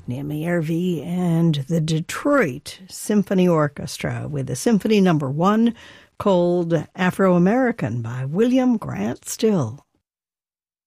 Naomi Ervey and the Detroit Symphony Orchestra with a Symphony No. 1 called Afro-American by William Grant Still.